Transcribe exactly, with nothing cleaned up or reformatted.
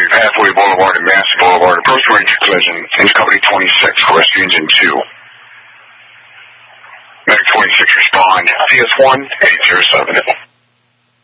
Pathway Boulevard and Massey Boulevard. Approach Ranger collision. Engine Company twenty-six, rescue engine two. Medic twenty-six respond. C S one eight zero seven.